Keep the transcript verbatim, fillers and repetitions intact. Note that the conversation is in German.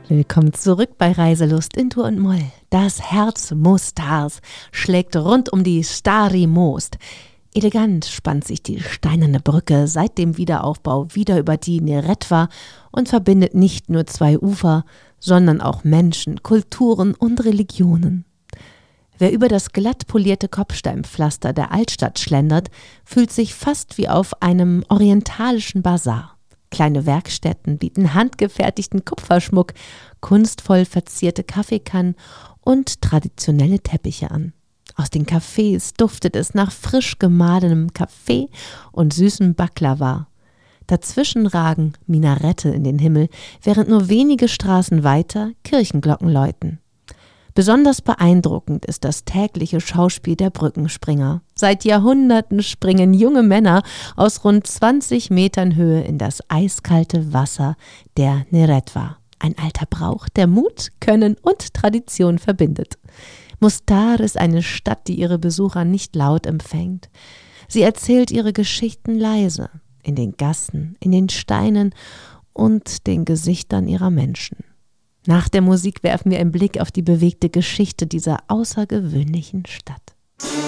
Willkommen zurück bei Reiselust in Dur und Moll. Das Herz Mostars schlägt rund um die Stari Most. Elegant spannt sich die steinerne Brücke seit dem Wiederaufbau wieder über die Neretva und verbindet nicht nur zwei Ufer, sondern auch Menschen, Kulturen und Religionen. Wer über das glatt polierte Kopfsteinpflaster der Altstadt schlendert, fühlt sich fast wie auf einem orientalischen Basar. Kleine Werkstätten bieten handgefertigten Kupferschmuck, kunstvoll verzierte Kaffeekannen und traditionelle Teppiche an. Aus den Cafés duftet es nach frisch gemahlenem Kaffee und süßem Baklava. Dazwischen ragen Minarette in den Himmel, während nur wenige Straßen weiter Kirchenglocken läuten. Besonders beeindruckend ist das tägliche Schauspiel der Brückenspringer. Seit Jahrhunderten springen junge Männer aus rund zwanzig Metern Höhe in das eiskalte Wasser der Neretva. Ein alter Brauch, der Mut, Können und Tradition verbindet. Mostar ist eine Stadt, die ihre Besucher nicht laut empfängt. Sie erzählt ihre Geschichten leise, in den Gassen, in den Steinen und den Gesichtern ihrer Menschen. Nach der Musik werfen wir einen Blick auf die bewegte Geschichte dieser außergewöhnlichen Stadt.